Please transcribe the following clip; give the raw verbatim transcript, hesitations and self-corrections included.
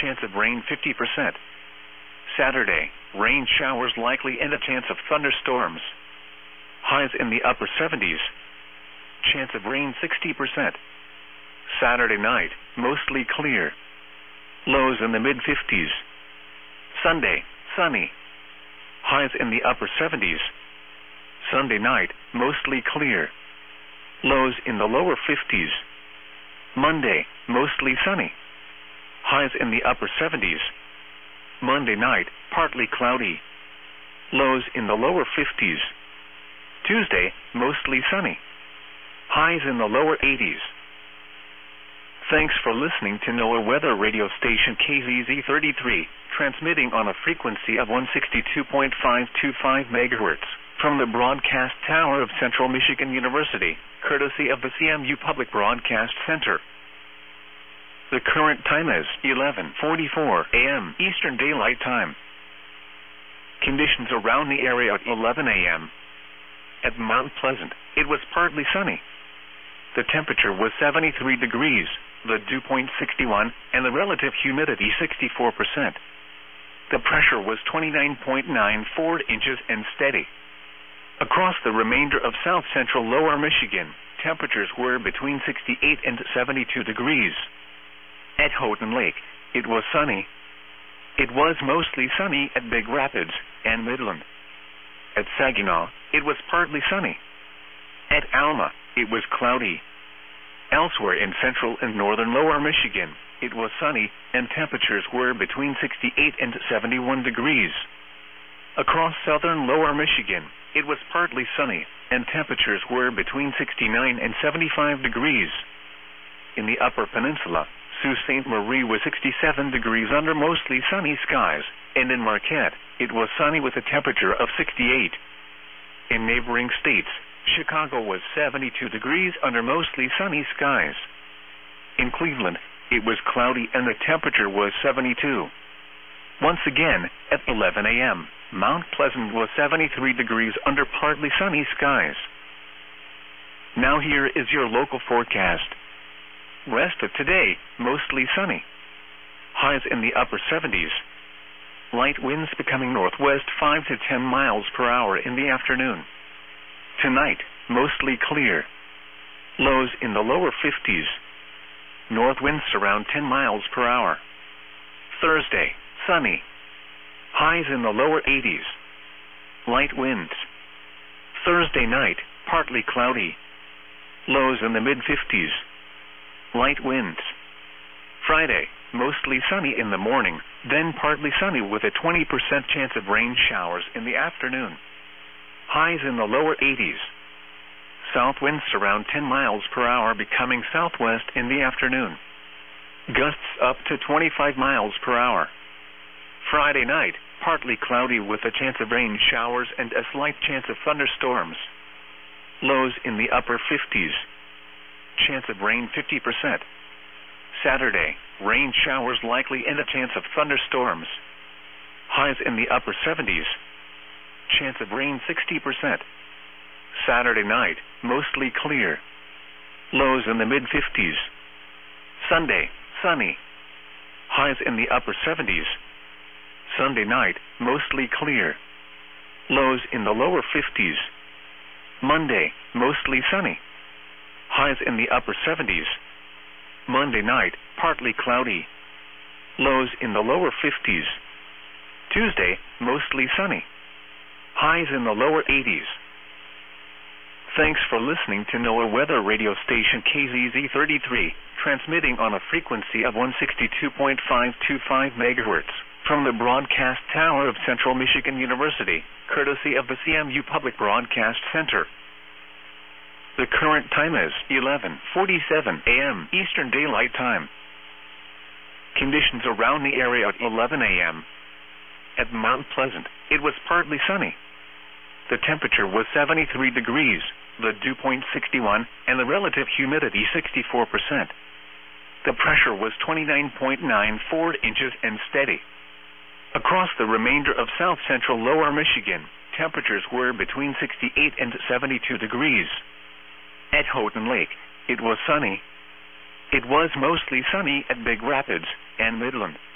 chance of rain fifty percent. Saturday, rain showers likely and a chance of thunderstorms. Highs in the upper seventies. Chance of rain sixty percent. Saturday night, mostly clear. Lows in the mid fifties. Sunday, sunny. Highs in the upper seventies. Sunday night, mostly clear. Lows in the lower fifties. Monday, mostly sunny. Highs in the upper seventies. Monday night, partly cloudy. Lows in the lower fifties. Tuesday, mostly sunny. Highs in the lower eighties. Thanks for listening to NOAA Weather Radio Station K Z Z thirty-three, transmitting on a frequency of one sixty-two point five two five megahertz from the broadcast tower of Central Michigan University, courtesy of the C M U Public Broadcast Center. The current time is eleven forty-four a m Eastern Daylight Time. Conditions around the area at eleven a m At Mount Pleasant, it was partly sunny. The temperature was seventy-three degrees, the dew point sixty-one, and the relative humidity sixty-four percent. The pressure was twenty-nine point nine four inches and steady. Across the remainder of south-central lower Michigan, temperatures were between sixty-eight and seventy-two degrees. At Houghton Lake, it was sunny. It was mostly sunny at Big Rapids and Midland. At Saginaw, it was partly sunny. At Alma, it was cloudy. Elsewhere in central and northern lower Michigan, it was sunny, and temperatures were between sixty-eight and seventy-one degrees. Across southern lower Michigan, it was partly sunny, and temperatures were between sixty-nine and seventy-five degrees. In the Upper Peninsula, Sault Ste. Marie was sixty-seven degrees under mostly sunny skies, and in Marquette, it was sunny with a temperature of sixty-eight. In neighboring states, Chicago was seventy-two degrees under mostly sunny skies. In Cleveland, it was cloudy and the temperature was seventy-two. Once again, at eleven a m, Mount Pleasant was seventy-three degrees under partly sunny skies. Now here is your local forecast. Rest of today, mostly sunny. Highs in the upper seventies. Light winds becoming northwest five to ten miles per hour in the afternoon. Tonight, mostly clear. Lows in the lower fifties. North winds around ten miles per hour. Thursday, sunny. Highs in the lower eighties. Light winds. Thursday night, partly cloudy. Lows in the mid fifties. Light winds. Friday, mostly sunny in the morning, then partly sunny with a twenty percent chance of rain showers in the afternoon. Highs in the lower eighties. South winds around ten miles per hour becoming southwest in the afternoon. Gusts up to twenty-five miles per hour. Friday night, partly cloudy with a chance of rain showers and a slight chance of thunderstorms. Lows in the upper fifties. Chance of rain fifty percent. Saturday, rain showers likely and a chance of thunderstorms. Highs in the upper seventies. Chance of rain sixty percent. Saturday night, mostly clear. Lows in the mid fifties. Sunday, sunny. Highs in the upper seventies. Sunday night, mostly clear. Lows in the lower fifties. Monday, mostly sunny. Highs in the upper seventies. Monday night, partly cloudy. Lows in the lower fifties. Tuesday, mostly sunny. Highs in the lower eighties. Thanks for listening to NOAA Weather Radio Station K Z Z thirty-three, transmitting on a frequency of one sixty-two point five two five megahertz from the broadcast tower of Central Michigan University, courtesy of the C M U Public Broadcast Center. The current time is eleven forty-seven a m Eastern Daylight Time. Conditions around the area at eleven a m At Mount Pleasant, it was partly sunny. The temperature was seventy-three degrees, the dew point sixty-one, and the relative humidity sixty-four percent. The pressure was twenty-nine point nine four inches and steady. Across the remainder of south-central lower Michigan, temperatures were between sixty-eight and seventy-two degrees. At Houghton Lake, it was sunny. It was mostly sunny at Big Rapids and Midland.